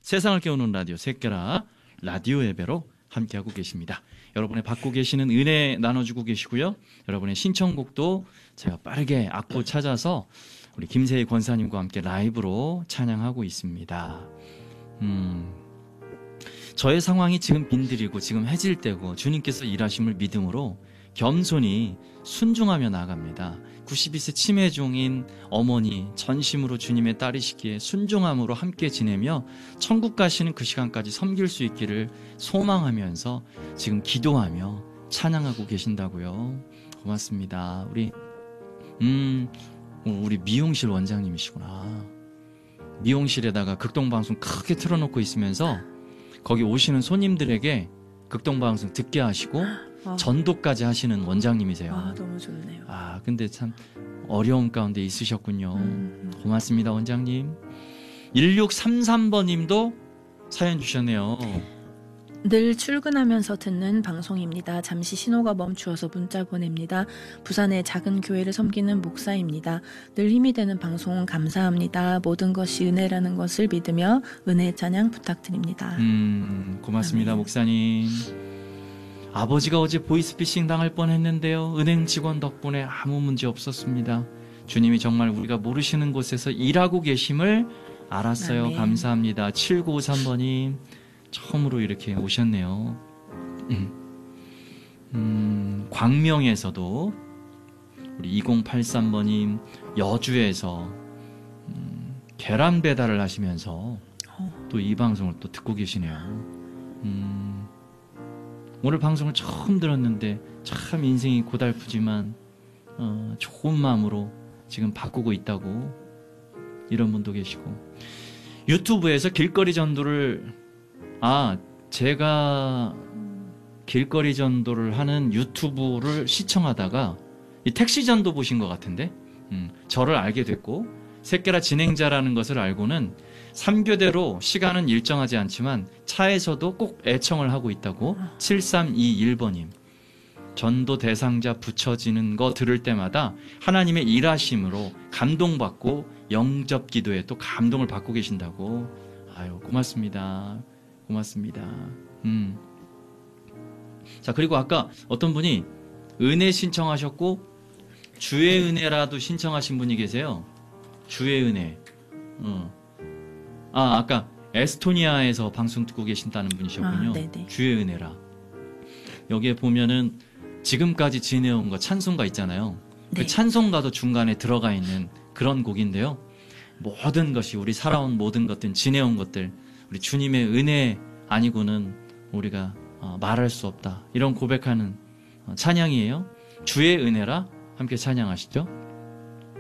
세상을 깨우는 라디오 새끼라 라디오 예배로 함께하고 계십니다. 여러분의 받고 계시는 은혜 나눠주고 계시고요. 여러분의 신청곡도 제가 빠르게 악보 찾아서 우리 김세희 권사님과 함께 라이브로 찬양하고 있습니다. 저의 상황이 지금 빈들이고 지금 해질 때고 주님께서 일하심을 믿음으로 겸손히 순종하며 나아갑니다. 92세 치매 중인 어머니 전심으로 주님의 딸이시기에 순종함으로 함께 지내며 천국 가시는 그 시간까지 섬길 수 있기를 소망하면서 지금 기도하며 찬양하고 계신다고요. 고맙습니다. 우리 미용실 원장님이시구나. 미용실에다가 극동방송 크게 틀어놓고 있으면서 거기 오시는 손님들에게 극동방송 듣게 하시고 전도까지 하시는 원장님이세요. 너무 좋네요. 근데 참 어려움 가운데 있으셨군요. 고맙습니다, 원장님. 1633번님도 사연 주셨네요. 늘 출근하면서 듣는 방송입니다. 잠시 신호가 멈추어서 문자 보냅니다. 부산의 작은 교회를 섬기는 목사입니다. 늘 힘이 되는 방송 감사합니다. 모든 것이 은혜라는 것을 믿으며 은혜 찬양 부탁드립니다. 고맙습니다, 목사님. 아버지가 어제 보이스피싱 당할 뻔했는데요. 은행 직원 덕분에 아무 문제 없었습니다. 주님이 정말 우리가 모르시는 곳에서 일하고 계심을 알았어요. 아멘. 감사합니다. 7953번님 처음으로 이렇게 오셨네요. 광명에서도 우리 2083번님 여주에서 계란 배달을 하시면서 또 이 방송을 또 듣고 계시네요. 오늘 방송을 처음 들었는데 참 인생이 고달프지만 좋은 마음으로 지금 바꾸고 있다고 이런 분도 계시고, 유튜브에서 길거리 전도를 제가 길거리 전도를 하는 유튜브를 시청하다가 이 택시 전도 보신 것 같은데 저를 알게 됐고 새끼라 진행자라는 것을 알고는 3교대로 시간은 일정하지 않지만 차에서도 꼭 애청을 하고 있다고 7321번님. 전도 대상자 붙여지는 거 들을 때마다 하나님의 일하심으로 감동받고 영접 기도에 또 감동을 받고 계신다고. 아유, 고맙습니다. 고맙습니다. 자, 그리고 아까 어떤 분이 은혜 신청하셨고 주의 은혜라도 신청하신 분이 계세요. 주의 은혜. 아까 에스토니아에서 방송 듣고 계신다는 분이셨군요. 주의 은혜라. 여기에 보면은 지금까지 지내온 거 찬송가 있잖아요. 네. 그 찬송가도 중간에 들어가 있는 그런 곡인데요. 모든 것이 우리 살아온 모든 것들, 지내온 것들, 우리 주님의 은혜 아니고는 우리가 말할 수 없다. 이런 고백하는 찬양이에요. 주의 은혜라 함께 찬양하시죠.